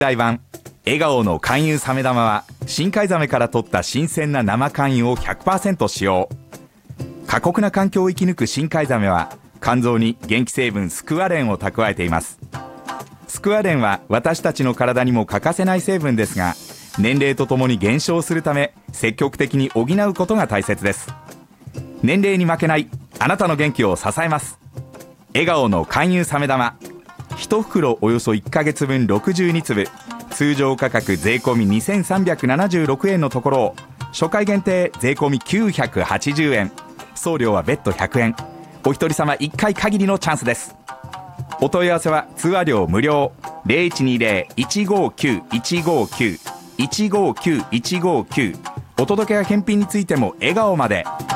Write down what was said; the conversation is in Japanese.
台版笑顔の肝油サメ玉は深海ザメから取った新鮮な生肝油を 100% 使用。過酷な環境を生き抜く深海ザメは肝臓に元気成分スクワレンを蓄えています。スクワレンは私たちの体にも欠かせない成分ですが、年齢とともに減少するため積極的に補うことが大切です。年齢に負けないあなたの元気を支えます。笑顔の肝油サメ玉、1袋およそ1ヶ月分62粒、通常価格税込み2376円のところを初回限定税込み980円、送料は別途100円、お一人様1回限りのチャンスです。お問い合わせは通話料無料 0120-159-159 159-159、お届けや返品についても笑顔まで。